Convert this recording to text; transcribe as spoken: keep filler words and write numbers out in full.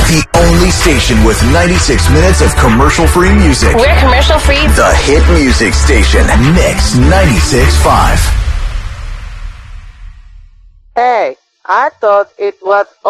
The only station with ninety-six minutes of commercial-free music. We're commercial-free. The hit music station, Mix ninety-six point five. Hey, I thought it was